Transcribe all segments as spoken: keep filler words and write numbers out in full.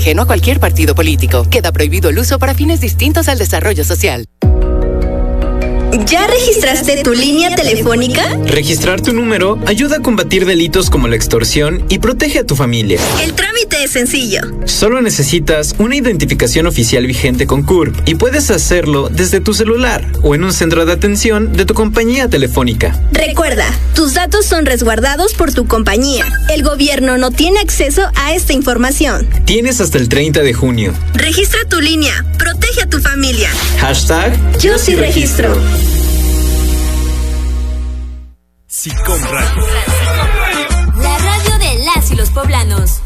Ajeno a cualquier partido político. Queda prohibido el uso para fines distintos al desarrollo social. ¿Ya registraste tu línea telefónica? Registrar tu número ayuda a combatir delitos como la extorsión y protege a tu familia. El trámite es sencillo. Solo necesitas una identificación oficial vigente con C U R P y puedes hacerlo desde tu celular o en un centro de atención de tu compañía telefónica. Recuerda, tus datos son resguardados por tu compañía. El gobierno no tiene acceso a esta información. Tienes hasta el treinta de junio. Registra tu línea. Protege a tu familia. Hashtag Yo sí registro. SICOM Radio. La radio de las y los poblanos.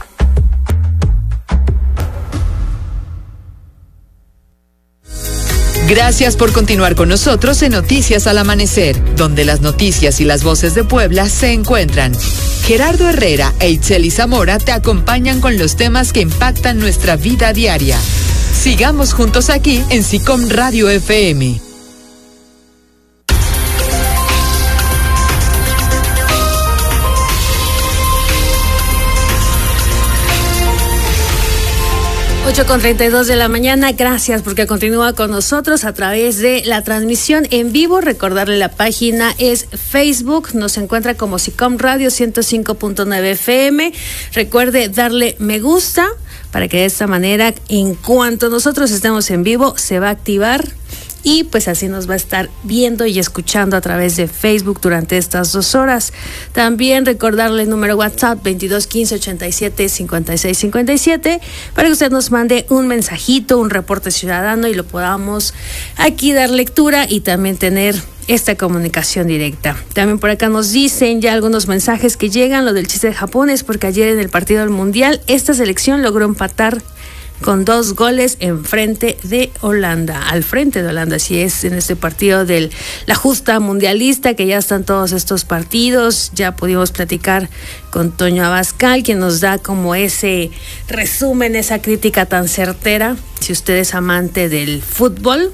Gracias por continuar con nosotros en Noticias al Amanecer, donde las noticias y las voces de Puebla se encuentran. Gerardo Herrera e Itzeli Zamora te acompañan con los temas que impactan nuestra vida diaria. Sigamos juntos aquí en SICOM Radio F M. ocho con treinta y dos de la mañana, gracias porque continúa con nosotros a través de la transmisión en vivo. Recordarle la página es Facebook, nos encuentra como SICOM Radio ciento cinco punto nueve F M. Recuerde darle me gusta para que de esta manera, en cuanto nosotros estemos en vivo, se va a activar. Y pues así nos va a estar viendo y escuchando a través de Facebook durante estas dos horas. También recordarle el número WhatsApp veintidós quince ochenta y siete cincuenta y seis cincuenta y siete para que usted nos mande un mensajito, un reporte ciudadano y lo podamos aquí dar lectura y también tener esta comunicación directa. También por acá nos dicen ya algunos mensajes que llegan. Lo del chiste de Japón es porque ayer en el partido del Mundial esta selección logró empatar con dos goles en frente de Holanda, al frente de Holanda, así es, en este partido de la justa mundialista, que ya están todos estos partidos. Ya pudimos platicar con Toño Abascal, quien nos da como ese resumen, esa crítica tan certera. Si usted es amante del fútbol,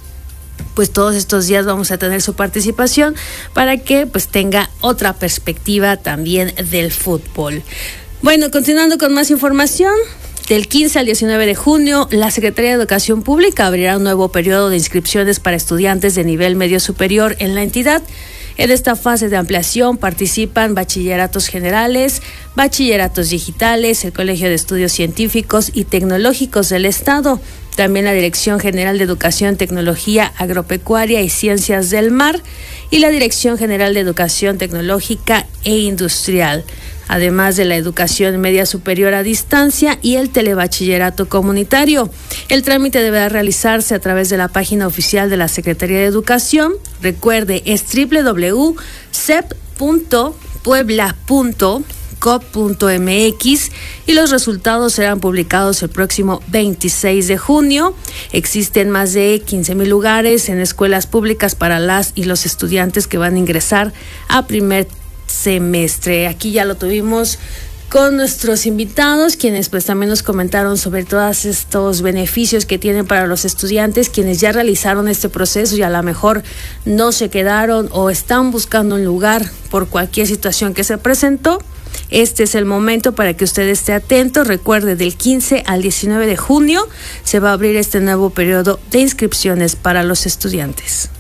pues todos estos días vamos a tener su participación para que pues tenga otra perspectiva también del fútbol. Bueno, continuando con más información. Del quince al diecinueve de junio, la Secretaría de Educación Pública abrirá un nuevo periodo de inscripciones para estudiantes de nivel medio superior en la entidad. En esta fase de ampliación participan bachilleratos generales, bachilleratos digitales, el Colegio de Estudios Científicos y Tecnológicos del Estado, también la Dirección General de Educación, Tecnología Agropecuaria y Ciencias del Mar y la Dirección General de Educación Tecnológica e Industrial, además de la educación media superior a distancia y el telebachillerato comunitario. El trámite deberá realizarse a través de la página oficial de la Secretaría de Educación. Recuerde, es doble u doble u doble u punto s e p punto puebla punto gov punto m x y los resultados serán publicados el próximo veintiséis de junio. Existen más de quince mil lugares en escuelas públicas para las y los estudiantes que van a ingresar a primer semestre. Aquí ya lo tuvimos con nuestros invitados, quienes pues también nos comentaron sobre todos estos beneficios que tienen para los estudiantes, quienes ya realizaron este proceso y a lo mejor no se quedaron o están buscando un lugar por cualquier situación que se presentó. Este es el momento para que usted esté atento. Recuerde, del quince al diecinueve de junio se va a abrir este nuevo periodo de inscripciones para los estudiantes.